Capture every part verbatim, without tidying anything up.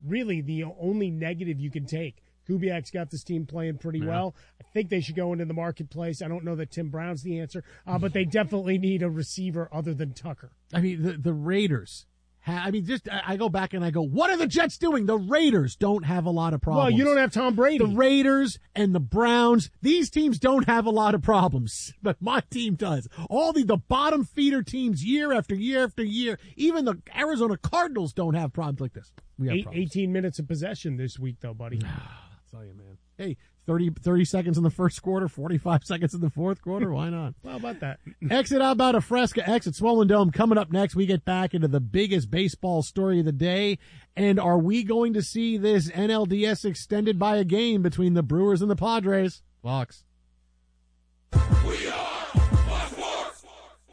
really the only negative you can take. Kubiak's got this team playing pretty yeah. well. I think they should go into the marketplace. I don't know that Tim Brown's the answer, uh, but they definitely need a receiver other than Tucker. I mean, the, the Raiders. Ha- I mean, just I go back and I go, what are the Jets doing? The Raiders don't have a lot of problems. Well, you don't have Tom Brady. The Raiders and the Browns, these teams don't have a lot of problems, but my team does. All the, the bottom feeder teams year after year after year, even the Arizona Cardinals don't have problems like this. We have Eight, eighteen minutes of possession this week, though, buddy. I'll tell you, man. Hey, thirty, thirty seconds in the first quarter, forty-five seconds in the fourth quarter. Why not? Well, how about that? Exit out about a Fresca, exit Swollen Dome. Coming up next, we get back into the biggest baseball story of the day. And are we going to see this N L D S extended by a game between the Brewers and the Padres? Vox. We are Fox Sports.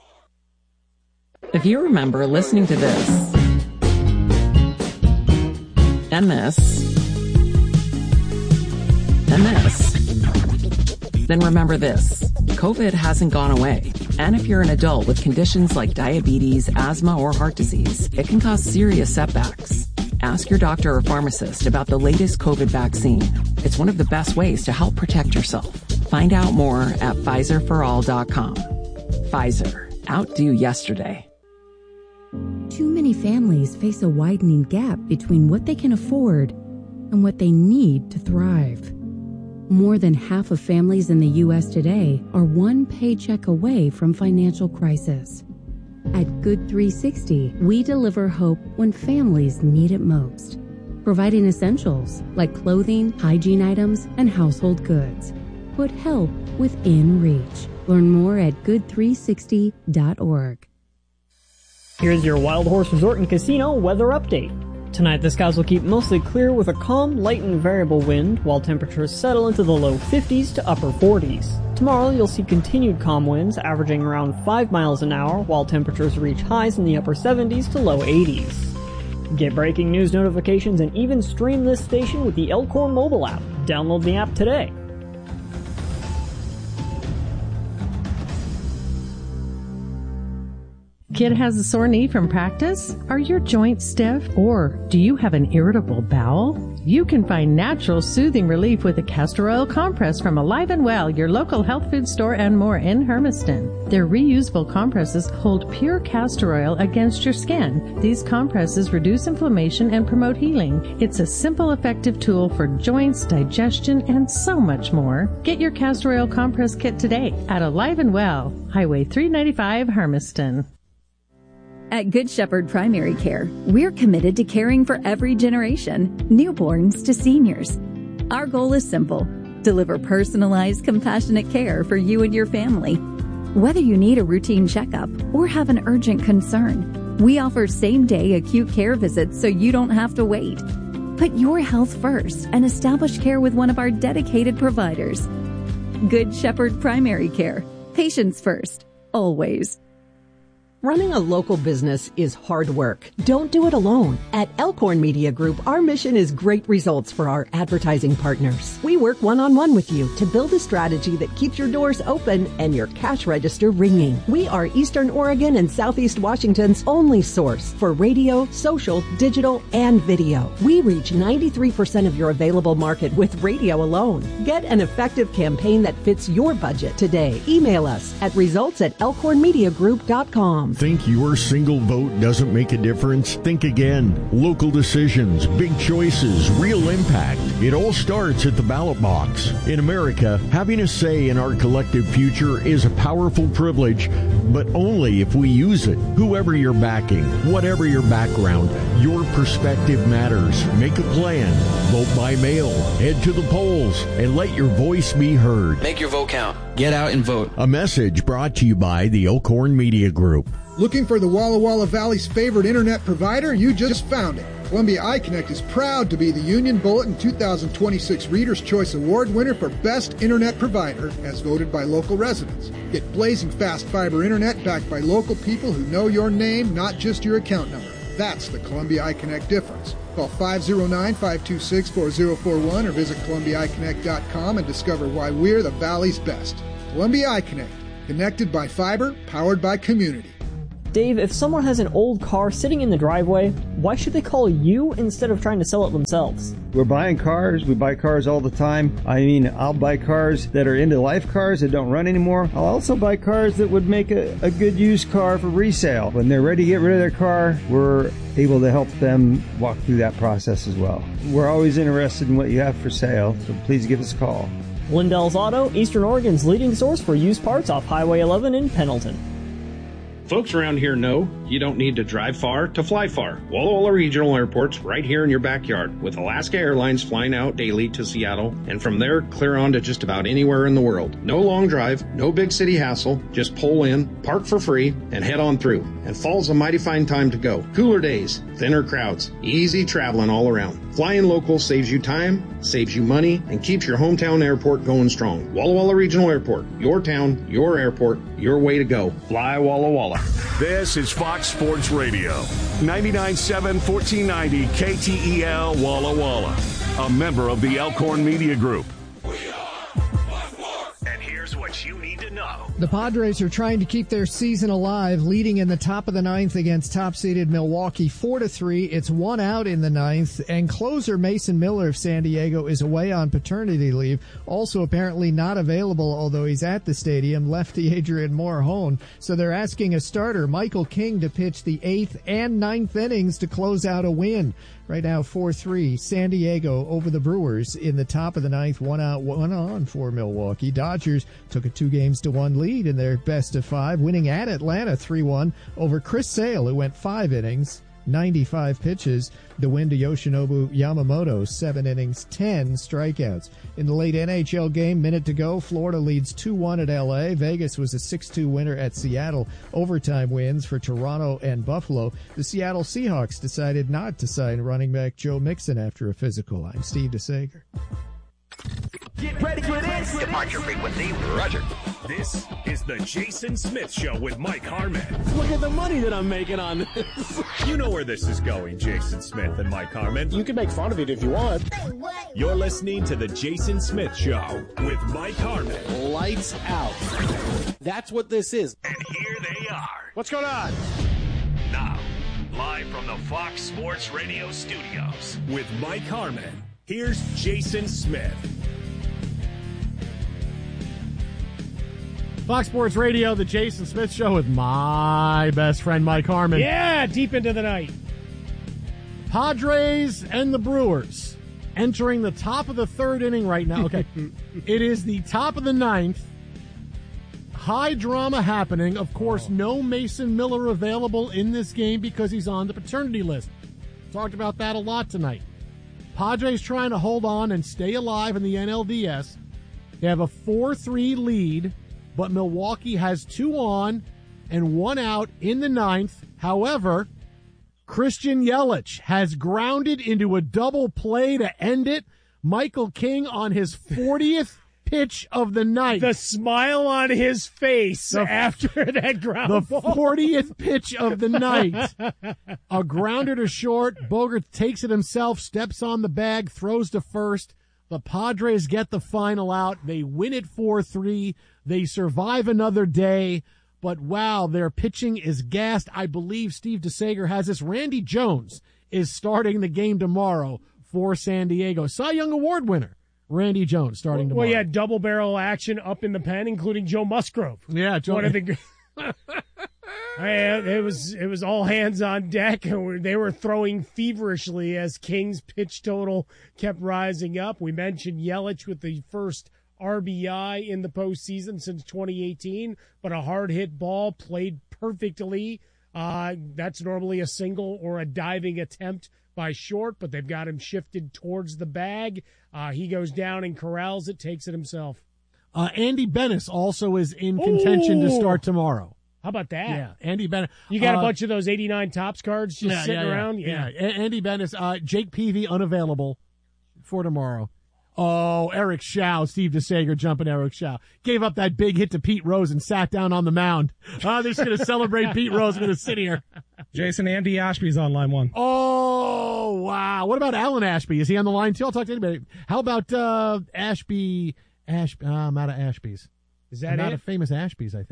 If you remember listening to this and this and this, then remember this. COVID hasn't gone away. And if you're an adult with conditions like diabetes, asthma, or heart disease, it can cause serious setbacks. Ask your doctor or pharmacist about the latest COVID vaccine. It's one of the best ways to help protect yourself. Find out more at Pfizer for all dot com. Pfizer. Outdo yesterday. Too many families face a widening gap between what they can afford and what they need to thrive. More than half of families in the U S today are one paycheck away from financial crisis. At Good three sixty, we deliver hope when families need it most, providing essentials like clothing, hygiene items, and household goods. Put help within reach. Learn more at good three sixty dot org. Here's your Wild Horse Resort and Casino weather update. Tonight, the skies will keep mostly clear with a calm, light and variable wind, while temperatures settle into the low fifties to upper forties. Tomorrow, you'll see continued calm winds, averaging around five miles an hour, while temperatures reach highs in the upper seventies to low eighties. Get breaking news notifications and even stream this station with the Elkhorn mobile app. Download the app today. Kid has a sore knee from practice? Are your joints stiff? Or do you have an irritable bowel? You can find natural soothing relief with a castor oil compress from Alive and Well, your local health food store and more in Hermiston. Their reusable compresses hold pure castor oil against your skin. These compresses reduce inflammation and promote healing. It's a simple, effective tool for joints, digestion, and so much more. Get your castor oil compress kit today at Alive and Well, Highway three ninety-five, Hermiston. At Good Shepherd Primary Care, we're committed to caring for every generation, newborns to seniors. Our goal is simple: deliver personalized, compassionate care for you and your family. Whether you need a routine checkup or have an urgent concern, we offer same-day acute care visits so you don't have to wait. Put your health first and establish care with one of our dedicated providers. Good Shepherd Primary Care. Patients first, always. Running a local business is hard work. Don't do it alone. At Elkhorn Media Group, our mission is great results for our advertising partners. We work one-on-one with you to build a strategy that keeps your doors open and your cash register ringing. We are Eastern Oregon and Southeast Washington's only source for radio, social, digital, and video. We reach ninety-three percent of your available market with radio alone. Get an effective campaign that fits your budget today. Email us at results at elkhorn media group dot com. Think your single vote doesn't make a difference? Think again. Local decisions, big choices, real impact. It all starts at the ballot box. In America, having a say in our collective future is a powerful privilege, but only if we use it. Whoever you're backing, whatever your background, your perspective matters. Make a plan. Vote by mail. Head to the polls and let your voice be heard. Make your vote count. Get out and vote. A message brought to you by the Elkhorn Media Group. Looking for the Walla Walla Valley's favorite internet provider? You just found it. Columbia iConnect is proud to be the Union Bulletin two thousand twenty-six Reader's Choice Award winner for Best Internet Provider, as voted by local residents. Get blazing fast fiber internet backed by local people who know your name, not just your account number. That's the Columbia iConnect difference. Call five oh nine, five two six, four oh four one or visit columbia i connect dot com and discover why we're the Valley's best. Columbia iConnect, connected by fiber, powered by community. Dave, if someone has an old car sitting in the driveway, why should they call you instead of trying to sell it themselves? We're buying cars. We buy cars all the time. I mean, I'll buy cars that are end-of-life cars that don't run anymore. I'll also buy cars that would make a, a good used car for resale. When they're ready to get rid of their car, we're able to help them walk through that process as well. We're always interested in what you have for sale, so please give us a call. Lindell's Auto, Eastern Oregon's leading source for used parts off Highway eleven in Pendleton. Folks around here know you don't need to drive far to fly far. Walla Walla Regional Airport's right here in your backyard, with Alaska Airlines flying out daily to Seattle, and from there clear on to just about anywhere in the world. No long drive, no big city hassle, just pull in, park for free, and head on through. And fall's a mighty fine time to go. Cooler days, thinner crowds, easy traveling all around. Flying local saves you time, saves you money, and keeps your hometown airport going strong. Walla Walla Regional Airport, your town, your airport, your way to go. Fly Walla Walla. This is Fox Sports Radio, ninety-nine point seven, fourteen ninety K T E L Walla Walla, a member of the Elkhorn Media Group. And here's what you need to know. The Padres are trying to keep their season alive, leading in the top of the ninth against top-seeded Milwaukee four to three. It's one out in the ninth, and closer Mason Miller of San Diego is away on paternity leave, also apparently not available, although he's at the stadium, lefty Adrian Morejon. So they're asking a starter, Michael King, to pitch the eighth and ninth innings to close out a win. Right now, four three, San Diego over the Brewers in the top of the ninth, one out, one on for Milwaukee. Dodgers took a two games to one lead in their best of five, winning at Atlanta three one over Chris Sale, who went five innings, ninety-five pitches. The win to Yoshinobu Yamamoto, seven innings, ten strikeouts. In the late N H L game, minute to go, Florida leads two one at L A. Vegas was a six two winner at Seattle. Overtime wins for Toronto and Buffalo. The Seattle Seahawks decided not to sign running back Joe Mixon after a physical. I'm Steve DeSager. Get ready for this. Departure frequency, Roger. This is the Jason Smith Show with Mike Harmon. Look at the money that I'm making on this. You know where this is going, Jason Smith and Mike Harmon. You can make fun of it if you want. You're listening to the Jason Smith Show with Mike Harmon. Lights out. That's what this is. And here they are. What's going on? Now, live from the Fox Sports Radio studios with Mike Harmon. Here's Jason Smith. Fox Sports Radio, the Jason Smith Show with my best friend, Mike Harmon. Yeah, deep into the night. Padres and the Brewers entering the top of the third inning right now. Okay, it is the top of the ninth. High drama happening. Of course, no Mason Miller available in this game because he's on the paternity list. Talked about that a lot tonight. Padres trying to hold on and stay alive in the N L D S. They have a four three lead, but Milwaukee has two on and one out in the ninth. However, Christian Yelich has grounded into a double play to end it. Michael King on his fortieth pitch of the night. The smile on his face the, after that ground The ball. fortieth pitch of the night. A grounder to short. Bogert takes it himself, steps on the bag, throws to first. The Padres get the final out. They win it four three. They survive another day. But, wow, their pitching is gassed. I believe Steve DeSager has this. Randy Jones is starting the game tomorrow for San Diego. Cy Young Award winner. Randy Jones starting tomorrow. Well, yeah, double barrel action up in the pen, including Joe Musgrove. Yeah, Joe. One of the, it was it was all hands on deck, and they were throwing feverishly as King's pitch total kept rising up. We mentioned Yelich with the first R B I in the postseason since twenty eighteen, but a hard hit ball played perfectly. Uh, that's normally a single or a diving attempt by short, but they've got him shifted towards the bag. Uh, he goes down and corrals it, takes it himself. Uh, Andy Bennis also is in contention Ooh. to start tomorrow. How about that? Yeah, Andy Bennis. You got uh, a bunch of those eighty-nine Topps cards just yeah, sitting yeah, around? Yeah, yeah. yeah. Andy Bennis. Uh, Jake Peavy unavailable for tomorrow. Oh, Eric Shaw, Steve DeSager jumping Eric Shaw. Gave up that big hit to Pete Rose and sat down on the mound. Oh, they're just going to celebrate Pete Rose. I'm going to sit here. Jason, Andy Ashby's on line one. Oh, wow. What about Alan Ashby? Is he on the line too? I'll talk to anybody. How about uh, Ashby? Ash, uh, I'm out of Ashby's. Is that I'm it? out of famous Ashby's, I think.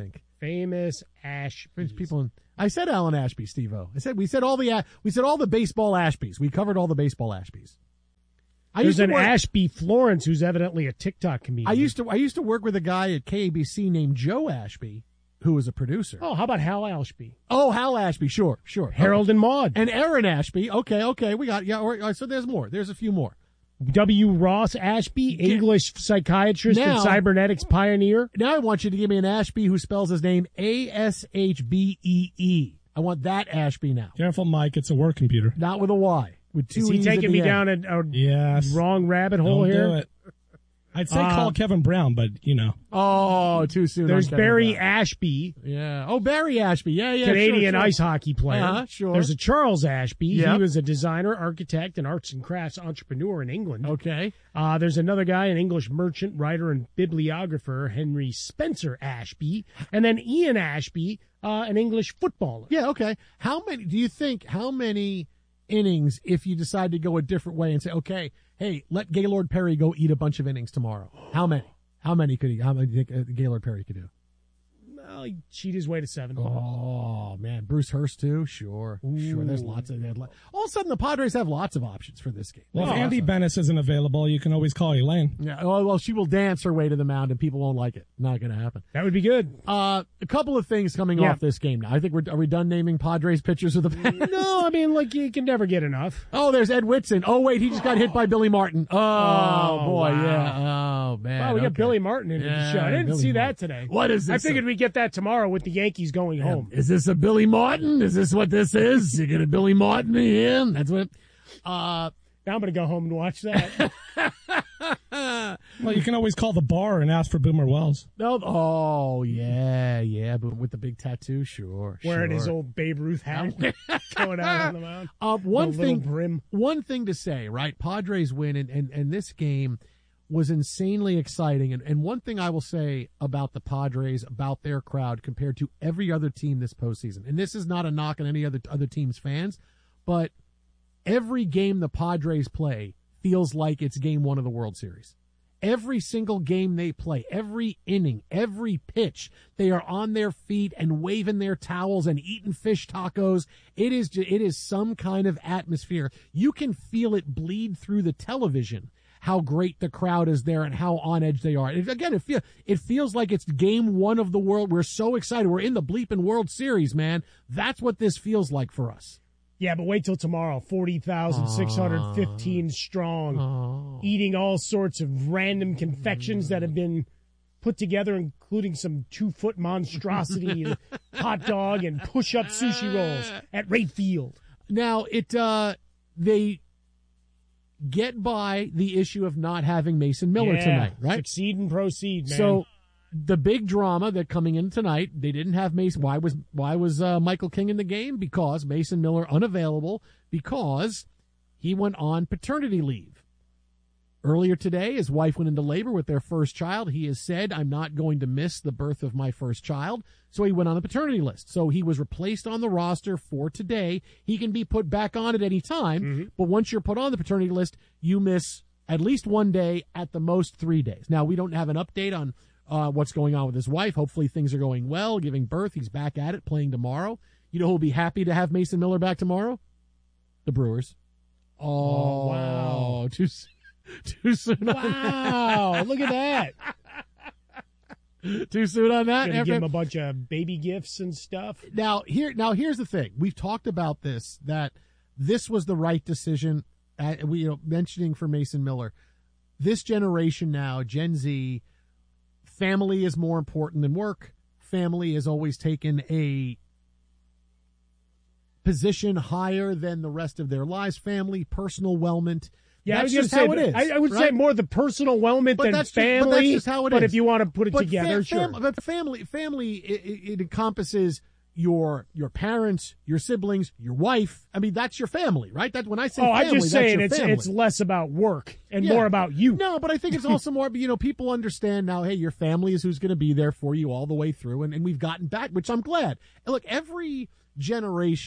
famous Ashby. People in, I said Alan Ashby, Steve-O. I said we said all the we said all the baseball Ashbys. We covered all the baseball Ashbys. I There's used to an work, Ashby Florence who's evidently a TikTok comedian. I used to I used to work with a guy at K A B C named Joe Ashby, who was a producer. Oh, how about Hal Ashby? Oh, Hal Ashby, sure, sure. Harold okay. and Maude. And Aaron Ashby. Okay, okay, we got yeah. Or, or, so there's more. There's a few more. W. Ross Ashby, English psychiatrist now, and cybernetics pioneer. Now I want you to give me an Ashby who spells his name A S H B E E. I want that Ashby now. Careful, Mike. It's a work computer. Not with a Y. With two Is he E's taking me end. down a, a yes. wrong rabbit hole Don't here? Do it. I'd say uh, call Kevin Brown, but, you know. Oh, too soon. There's Barry Ashby. Yeah. Oh, Barry Ashby. Yeah, yeah. Canadian sure, sure. ice hockey player. Uh-huh, sure. There's a Charles Ashby. Yep. He was a designer, architect, and arts and crafts entrepreneur in England. Okay. Uh, there's another guy, an English merchant, writer, and bibliographer, Henry Spencer Ashby. And then Ian Ashby, uh, an English footballer. Yeah, okay. How many, do you think, how many innings if you decide to go a different way and say, okay, hey, let Gaylord Perry go eat a bunch of innings tomorrow? How many? How many could he, how many do you think uh, Gaylord Perry could do? Well, he cheat his way to seven. Oh, man. Bruce Hurst, too? Sure. Ooh. Sure. There's lots of, all of a sudden the Padres have lots of options for this game. Well, oh, if Andy awesome. Bennis isn't available, you can always call Elaine. Yeah. Oh, well, she will dance her way to the mound and people won't like it. Not going to happen. That would be good. Uh, a couple of things coming yeah. off this game now. I think we're, are we done naming Padres pitchers of the past? No, I mean, like, you can never get enough. Oh, there's Ed Whitson. Oh, wait, he just got hit by Billy Martin. Oh, oh boy, wow. yeah. Oh, man. Wow, we okay. got Billy Martin into yeah, the show. I didn't Billy see Martin. that today. What is this? I figured we'd get that tomorrow with the Yankees going yeah. home. Is this a Billy Martin? Is this what this is? You get a Billy Martin in? That's what. Uh, now I'm going to go home and watch that. Well, you can always call the bar and ask for Boomer Wells. No, oh, yeah, yeah, but with the big tattoo, sure. Wearing sure. his old Babe Ruth hat going out on the mound. Uh, one the thing, brim. one thing to say, right? Padres win, and, and, and this game was insanely exciting. And, and one thing I will say about the Padres, about their crowd compared to every other team this postseason, and this is not a knock on any other other team's fans, but every game the Padres play feels like it's game one of the World Series. Every single game they play, every inning, every pitch, they are on their feet and waving their towels and eating fish tacos. It is it is some kind of atmosphere. You can feel it bleed through the television, how great the crowd is there and how on edge they are. It, again, it, feel, it feels like it's game one of the world. We're so excited. We're in the bleeping World Series, man. That's what this feels like for us. Yeah, but wait till tomorrow. forty thousand six hundred fifteen strong, oh. eating all sorts of random confections that have been put together, including some two-foot monstrosity hot dog and push-up sushi rolls at Rate Field. Now, it uh, they get by the issue of not having Mason Miller yeah, tonight, right? Succeed and proceed, man. So the big drama that coming in tonight, they didn't have Mason. Why was why was uh, Michael King in the game? Because Mason Miller unavailable because he went on paternity leave. Earlier today, his wife went into labor with their first child. He has said, I'm not going to miss the birth of my first child. So he went on the paternity list. So he was replaced on the roster for today. He can be put back on at any time. Mm-hmm. But once you're put on the paternity list, you miss at least one day, at the most three days. Now, we don't have an update on uh, what's going on with his wife. Hopefully things are going well, giving birth. He's back at it, playing tomorrow. You know who'll be happy to have Mason Miller back tomorrow? The Brewers. Oh, oh wow. Too soon. Too soon on wow, that. Look at that. Too soon on that. Gonna give him a bunch of baby gifts and stuff. Now here, now here's the thing. We've talked about this, that this was the right decision. At, we, you know, mentioning for Mason Miller, this generation now, Gen Z, family is more important than work. Family has always taken a position higher than the rest of their lives. Family, personal wellment. Yeah, that's I was just say, how it is. I, I would right? say more the personal wellment but than that's family. Just, but that's just how it but is. if you want to put it but together, fam, sure. Fam, but family, family, it, it encompasses your your parents, your siblings, your wife. I mean, that's your family, right? That when I say oh, family, I'm just saying that's it's your family. it's less about work and Yeah. more about you. No, but I think it's also more, you know, people understand now, hey, your family is who's going to be there for you all the way through, and, and we've gotten back, which I'm glad. And look, every generation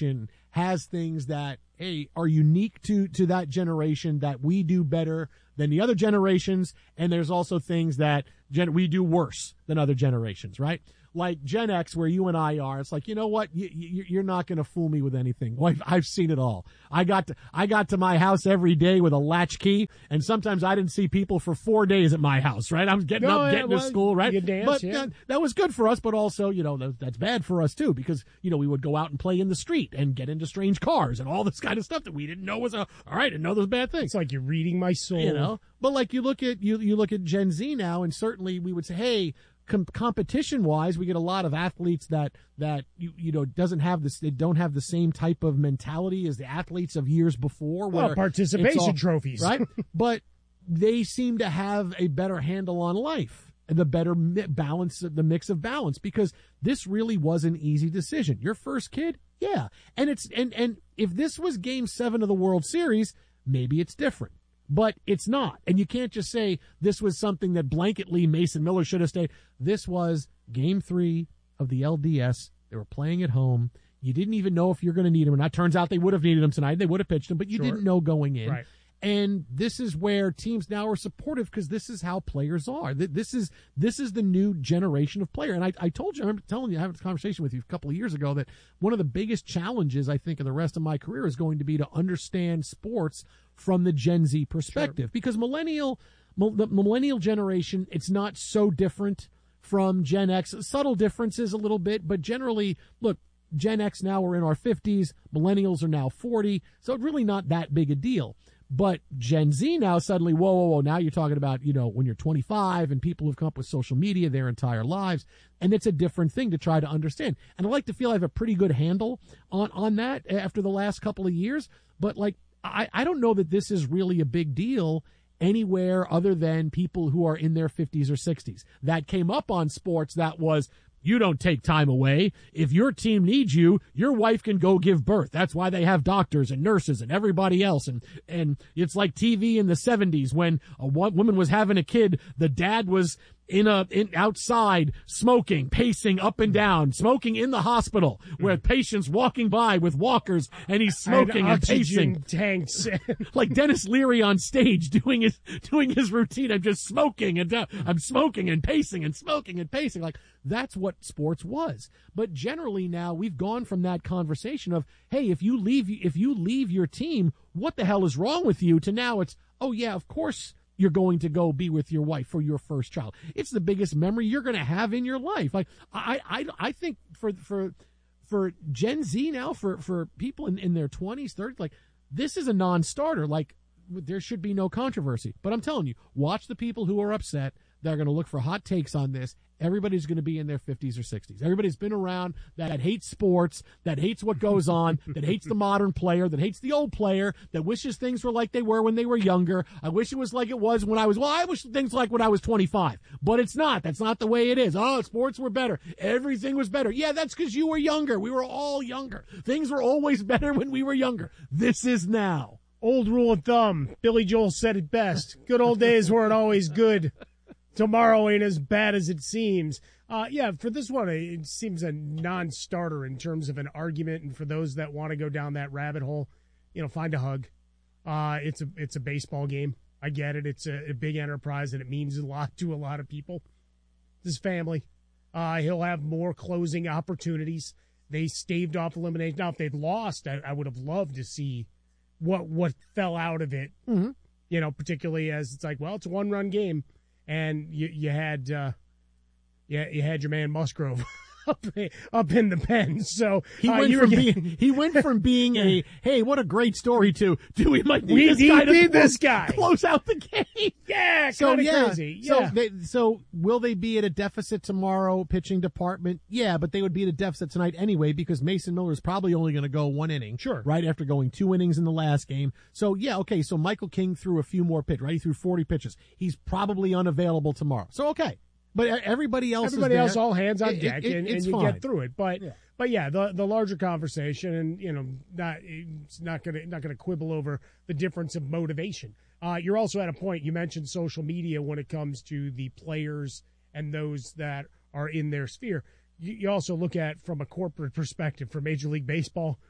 has things that, hey, are unique to, to that generation that we do better than the other generations, and there's also things that gen- we do worse than other generations, right? Like Gen X, where you and I are, it's like, you know what? You, you, you're not going to fool me with anything. Well, I've, I've seen it all. I got to, I got to my house every day with a latch key, and sometimes I didn't see people for four days at my house, right? I was getting no, up, getting well, to school, right? You dance, but yeah. uh, that was good for us, but also, you know, that, that's bad for us too, because, you know, we would go out and play in the street and get into strange cars and all this kind of stuff that we didn't know was a, all right, didn't know those bad things. It's like you're reading my soul. You know, but like you look at, you, you look at Gen Z now, and certainly we would say, hey, Com- competition wise, we get a lot of athletes that that you you know doesn't have this. They don't have the same type of mentality as the athletes of years before. Where Well, participation all, trophies, right? But they seem to have a better handle on life, the better mi- balance, the mix of balance, because this really was an easy decision. Your first kid, yeah, and it's and and if this was Game Seven of the World Series, maybe it's different. But it's not. And you can't just say this was something that blanketly Mason Miller should have stayed. This was game three of the L D S. They were playing at home. You didn't even know if you're going to need him or not. Turns out they would have needed him tonight. They would have pitched him, but you Sure. didn't know going in. Right. And this is where teams now are supportive, because this is how players are. This is this is the new generation of player. And I, I told you, I remember telling you, I had a conversation with you a couple of years ago, that one of the biggest challenges, I think, in the rest of my career is going to be to understand sports from the Gen Z perspective. Sure. Because millennial, the millennial generation, it's not so different from Gen X. Subtle differences a little bit, but generally, look, Gen X now we're in our fifties, millennials are now forty, so it's really not that big a deal. But Gen Z now suddenly, whoa, whoa, whoa, now you're talking about, you know, when you're twenty-five and people who've come up with social media their entire lives, and it's a different thing to try to understand. And I like to feel I have a pretty good handle on, on that after the last couple of years, but like, I, I don't know that this is really a big deal anywhere other than people who are in their fifties or sixties. That came up on sports that was, you don't take time away. If your team needs you, your wife can go give birth. That's why they have doctors and nurses and everybody else. And, and it's like T V in the seventies when a one, woman was having a kid, the dad was in a, in outside smoking, pacing up and down, smoking in the hospital where patients walking by with walkers and he's smoking and, and pacing. Tanks. Like Dennis Leary on stage doing his, doing his routine. I'm just smoking and uh, I'm smoking and pacing and smoking and pacing. Like that's what sports was. But generally now we've gone from that conversation of, hey, if you leave, if you leave your team, what the hell is wrong with you? To now it's, oh yeah, of course you're going to go be with your wife for your first child. It's the biggest memory you're going to have in your life. Like I, I, I think for, for, for Gen Z now, for, for people in, in their twenties, thirties, like this is a non-starter. Like there should be no controversy, but I'm telling you, watch the people who are upset. They're going to look for hot takes on this. Everybody's going to be in their fifties or sixties. Everybody's been around that hates sports, that hates what goes on, that hates the modern player, that hates the old player, that wishes things were like they were when they were younger. I wish it was like it was when I was, well, I wish things like when I was twenty-five, but it's not. That's not the way it is. Oh, sports were better. Everything was better. Yeah, that's because you were younger. We were all younger. Things were always better when we were younger. This is now. Old rule of thumb. Billy Joel said it best. Good old days weren't always good. Tomorrow ain't as bad as it seems. Uh, yeah, for this one, it seems a non-starter in terms of an argument. And for those that want to go down that rabbit hole, you know, find a hug. Uh, it's a it's a baseball game. I get it. It's a, a big enterprise, and it means a lot to a lot of people. His family. Uh, he'll have more closing opportunities. They staved off elimination. Now, if they'd lost, I, I would have loved to see what what fell out of it. Mm-hmm. You know, particularly as it's like, well, it's a one-run game. And you you had uh, you, you had your man Musgrove up up in the pen. So he uh, went you from getting, being he went from being a hey, what a great story to do we might need we this need, guy to need close, this guy close out the game. Yeah, so kind of yeah, crazy. So yeah. they, so will they be at a deficit tomorrow, pitching department? Yeah, but they would be at a deficit tonight anyway because Mason Miller is probably only going to go one inning. Sure. Right after going two innings in the last game. So yeah, okay. So Michael King threw a few more pitches. Right, he threw forty pitches. He's probably unavailable tomorrow. So okay. But everybody else everybody is else there. all hands on it, deck, it, it, and, and you fine. get through it. But yeah. but yeah, the the larger conversation, and you know, not it's not gonna not gonna quibble over the difference of motivation. Uh, you're also at a point. You mentioned social media when it comes to the players and those that are in their sphere. You, you also look at from a corporate perspective for Major League Baseball.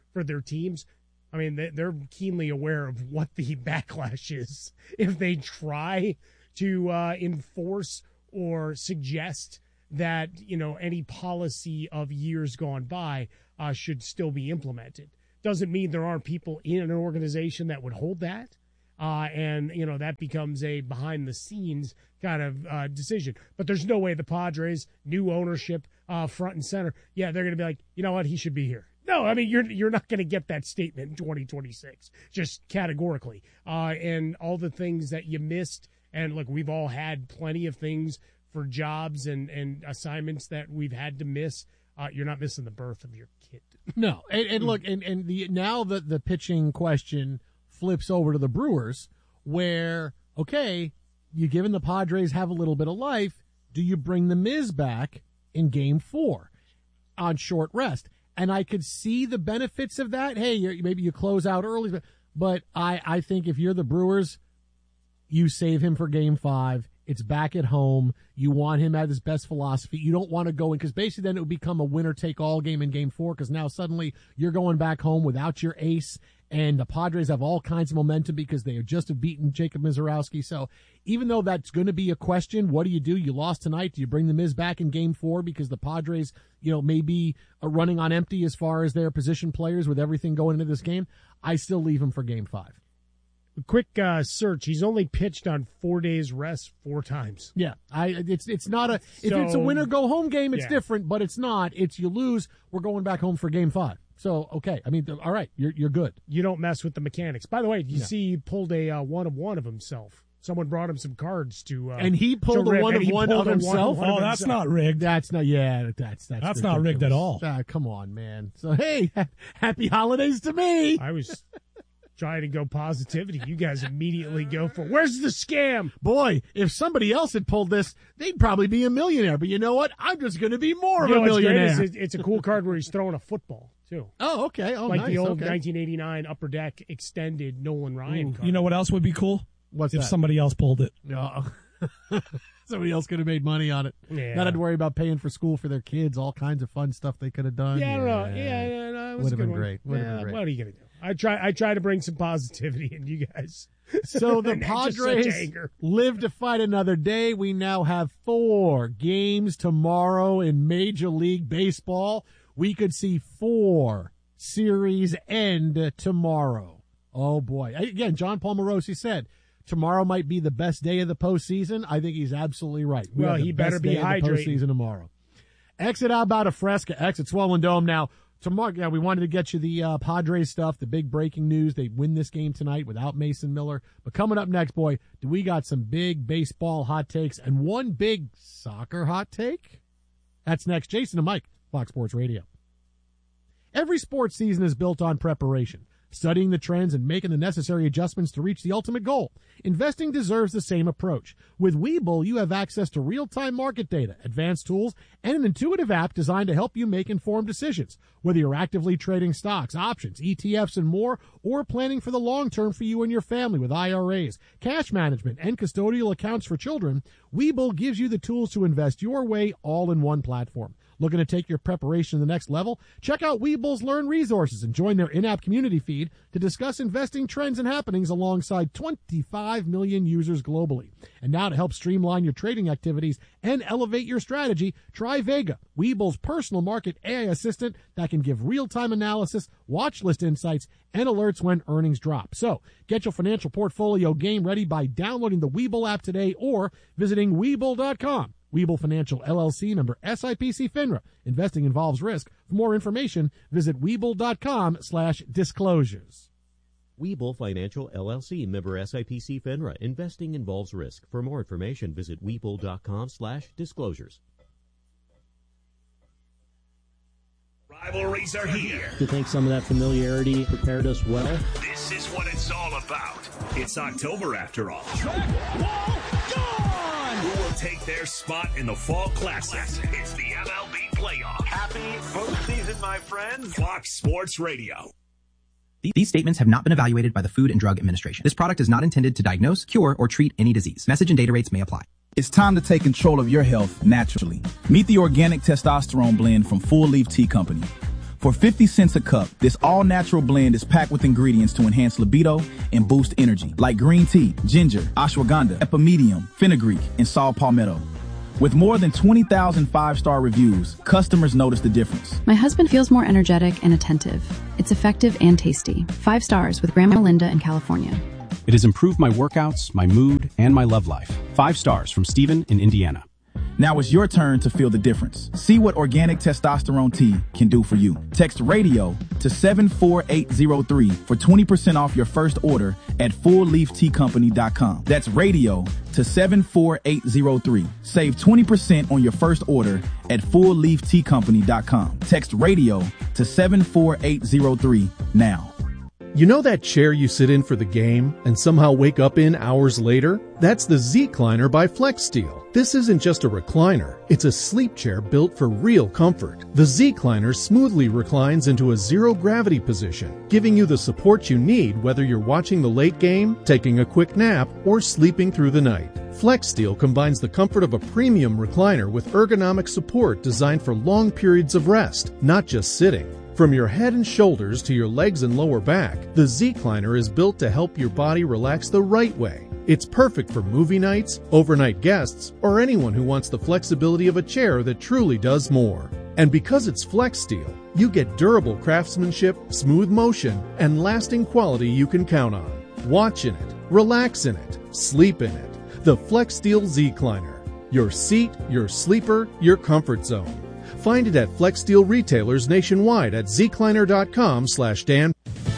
for their teams, I mean, they're keenly aware of what the backlash is if they try to uh, enforce or suggest that, you know, any policy of years gone by uh, should still be implemented. Doesn't mean there aren't people in an organization that would hold that. Uh, and, you know, that becomes a behind-the-scenes kind of uh, decision. But there's no way the Padres, new ownership, uh, front and center, yeah, they're going to be like, you know what, he should be here. No, I mean, you're you're not going to get that statement in twenty twenty-six, just categorically. Uh, and all the things that you missed, and look, we've all had plenty of things for jobs and, and assignments that we've had to miss. Uh, you're not missing the birth of your kid. No, and, and look, and, and the now the, the pitching question flips over to the Brewers, where, okay, you're giving the Padres have a little bit of life. Do you bring the Miz back in game four on short rest? And I could see the benefits of that. Hey, you're, maybe you close out early, but, but I, I think if you're the Brewers, you save him for game five. It's back at home. You want him at his best philosophy. You don't want to go in, because basically then it would become a winner-take-all game in game four, because now suddenly you're going back home without your ace, and the Padres have all kinds of momentum because they have just have beaten Jacob Mizorowski. So even though that's going to be a question, what do you do? You lost tonight. Do you bring the Miz back in game four because the Padres, you know, may be running on empty as far as their position players with everything going into this game? I still leave him for game five. Quick uh, search. He's only pitched on four days rest four times. Yeah, I it's it's not a if So- it's a win or go home game, it's Yeah. different, but it's not. It's you lose, we're going back home for game five. So okay, I mean, th- all right, you're you're good. You don't mess with the mechanics. By the way, you Yeah. see he pulled a uh, one of one of himself. Someone brought him some cards to, uh, And he pulled to a rip, one and of he one pulled of a himself. one of Oh, that's himself. not rigged. That's not. Yeah, that's that's That's not rigged at all. Ah, come on, man. So hey, happy holidays to me. I was trying to go positivity. You guys immediately go for, where's the scam? Boy, if somebody else had pulled this, they'd probably be a millionaire. But you know what? I'm just going to be more You of know a what's great millionaire. is it- it's a cool card where he's throwing a football, too. Oh, okay. Oh, like nice. the old Okay. nineteen eighty-nine Upper Deck extended Nolan Ryan Ooh, card. you know what else would be cool? What's if that? somebody else pulled it. No. Somebody else could have made money on it. Yeah. Not had to worry about paying for school for their kids, all kinds of fun stuff they could have done. Yeah, I don't know. Yeah, yeah, no, it was Would a have good been one. great. Would have Yeah, been great. What are you going to do? I try I try to bring some positivity in you guys. So the And just such Padres anger. live to fight another day. We now have four games tomorrow in Major League Baseball. We could see four series end tomorrow. Oh, boy. Again, John Palmarosi said tomorrow might be the best day of the postseason. I think he's absolutely right. We Well, have the he better best be day of the hydrating. postseason tomorrow. Exit Alberta Fresca, exit Swollen Dome. Now, tomorrow, yeah, we wanted to get you the uh, Padres stuff, the big breaking news. They win this game tonight without Mason Miller. But coming up next, boy, do we got some big baseball hot takes and one big soccer hot take? That's next. Jason and Mike, Fox Sports Radio. Every sports season is built on preparation, studying the trends and making the necessary adjustments to reach the ultimate goal. Investing deserves the same approach. With Webull, you have access to real-time market data, advanced tools, and an intuitive app designed to help you make informed decisions. Whether you're actively trading stocks, options, E T Fs, and more, or planning for the long term for you and your family with I R As, cash management, and custodial accounts for children, Webull gives you the tools to invest your way all in one platform. Looking to take your preparation to the next level? Check out Webull's Learn Resources and join their in-app community feed to discuss investing trends and happenings alongside twenty-five million users globally. And now to help streamline your trading activities and elevate your strategy, try Vega, Webull's personal market A I assistant that can give real-time analysis, watch list insights, and alerts when earnings drop. So get your financial portfolio game ready by downloading the Webull app today or visiting Webull dot com. Webull Financial L L C, member S I P C FINRA. Investing involves risk. For more information, visit Webull dot com slash disclosures. Webull Financial L L C, member S I P C FINRA. Investing involves risk. For more information, visit Webull dot com slash disclosures. Rivalries are here. Do you think some of that familiarity prepared us well? This is what it's all about. It's October after all. Who will take their spot in the Fall Classic? It's the M L B playoff. Happy postseason, my friends. Fox Sports Radio. These statements have not been evaluated by the Food and Drug Administration. This product is not intended to diagnose, cure, or treat any disease. Message and data rates may apply. It's time to take control of your health naturally. Meet the organic testosterone blend from Full Leaf Tea Company. For fifty cents a cup, this all-natural blend is packed with ingredients to enhance libido and boost energy, like green tea, ginger, ashwagandha, epimedium, fenugreek, and saw palmetto. With more than twenty thousand five-star reviews, customers notice the difference. My husband feels more energetic and attentive. It's effective and tasty. Five stars with Grandma Linda in California. It has improved my workouts, my mood, and my love life. Five stars from Steven in Indiana. Now it's your turn to feel the difference. See what Organic Testosterone Tea can do for you. Text RADIO to seven four eight zero three for twenty percent off your first order at full leaf tea company dot com. That's RADIO to seven four eight zero three. Save twenty percent on your first order at full leaf tea company dot com. Text RADIO to seven four eight zero three now. You know that chair you sit in for the game and somehow wake up in hours later? That's the Z-Cliner by FlexSteel. This isn't just a recliner. It's a sleep chair built for real comfort. The Z-Cliner smoothly reclines into a zero-gravity position, giving you the support you need whether you're watching the late game, taking a quick nap, or sleeping through the night. FlexSteel combines the comfort of a premium recliner with ergonomic support designed for long periods of rest, not just sitting. From your head and shoulders to your legs and lower back, the Z-Cliner is built to help your body relax the right way. It's perfect for movie nights, overnight guests, or anyone who wants the flexibility of a chair that truly does more. And because it's FlexSteel, you get durable craftsmanship, smooth motion, and lasting quality you can count on. Watch in it, relax in it, sleep in it. The FlexSteel Z-Cliner. Your seat, your sleeper, your comfort zone. Find it at FlexSteel retailers nationwide at zcliner.com slash Dan.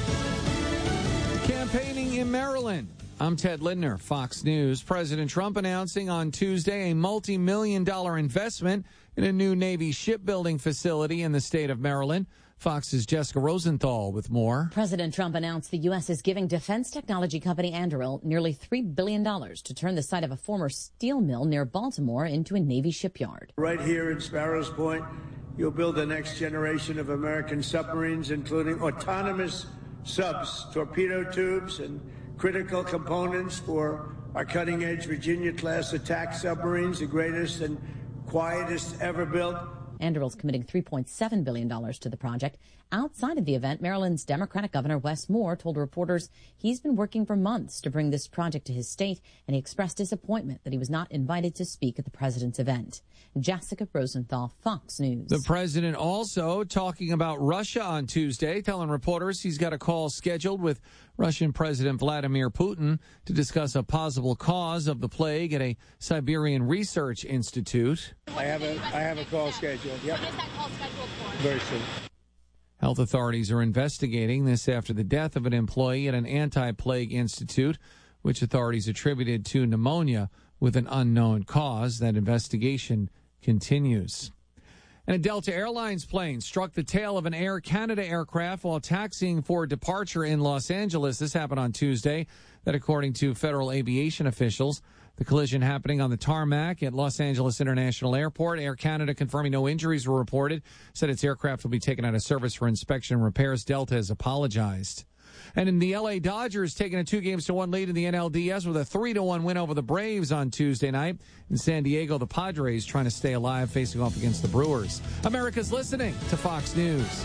Campaigning in Maryland. I'm Ted Lindner, Fox News. President Trump announcing on Tuesday a multi-million dollar investment in a new Navy shipbuilding facility in the state of Maryland. Fox's Jessica Rosenthal with more. President Trump announced the U S is giving defense technology company Anduril nearly three billion dollars to turn the site of a former steel mill near Baltimore into a Navy shipyard. Right here in Sparrows Point, you'll build the next generation of American submarines, including autonomous subs, torpedo tubes, and critical components for our cutting-edge Virginia-class attack submarines, the greatest and quietest ever built. Anduril's committing three point seven billion dollars to the project. Outside of the event, Maryland's Democratic Governor Wes Moore told reporters he's been working for months to bring this project to his state, and he expressed disappointment that he was not invited to speak at the president's event. Jessica Rosenthal, Fox News. The president also talking about Russia on Tuesday, telling reporters he's got a call scheduled with Russian President Vladimir Putin to discuss a possible cause of the plague at a Siberian research institute. I have a I have a call scheduled. Yep. When is that call scheduled for? Very soon. Health authorities are investigating this after the death of an employee at an anti-plague institute, which authorities attributed to pneumonia with an unknown cause. That investigation continues. And a Delta Airlines plane struck the tail of an Air Canada aircraft while taxiing for departure in Los Angeles. This happened on Tuesday. That, according to federal aviation officials, the collision happening on the tarmac at Los Angeles International Airport. Air Canada confirming no injuries were reported, said its aircraft will be taken out of service for inspection and repairs. Delta has apologized. And in the L A Dodgers taking a two games to one lead in the N L D S with a three to one win over the Braves on Tuesday night. In San Diego, the Padres trying to stay alive, facing off against the Brewers. America's listening to Fox News.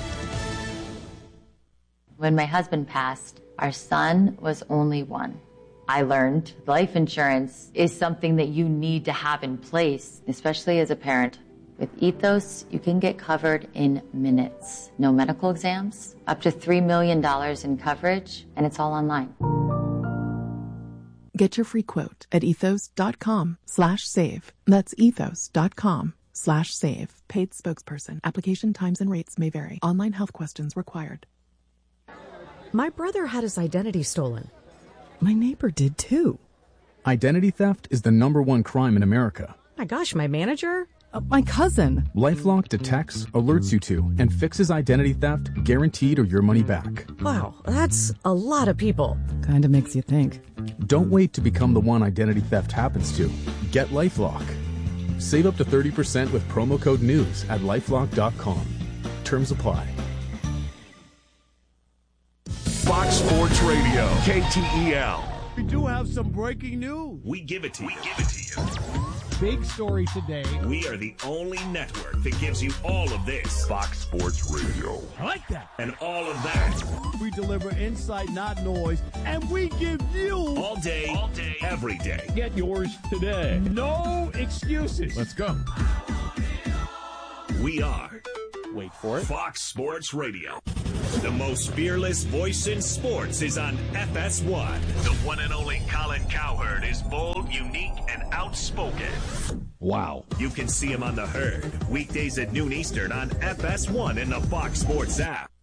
When my husband passed, our son was only one. I learned life insurance is something that you need to have in place, especially as a parent. With Ethos, you can get covered in minutes. No medical exams, up to three million dollars in coverage, and it's all online. Get your free quote at ethos.com slash save. That's ethos.com slash save. Paid spokesperson. Application times and rates may vary. Online health questions required. My brother had his identity stolen. My neighbor did too. Identity theft is the number one crime in America. My gosh, my manager? Uh, my cousin. LifeLock detects, alerts you to, and fixes identity theft guaranteed or your money back. Wow, that's a lot of people. Kinda makes you think. Don't wait to become the one identity theft happens to. Get LifeLock. Save up to thirty percent with promo code NEWS at lifelock dot com. Terms apply. Fox Sports Radio, K T E L. We do have some breaking news. We give it to you. We give it to you. big story today. We are the only network that gives you all of this. Fox Sports Radio. I like that. And all of that. We deliver insight, not noise, and we give you all day, all day, every day. Get yours today. No excuses. Let's go. We are. Wait for it. Fox Sports Radio. The most fearless voice in sports is on F S one. The one and only Colin Cowherd is bold, unique, and outspoken. Wow. You can see him on The Herd, weekdays at noon Eastern on F S one and the Fox Sports app.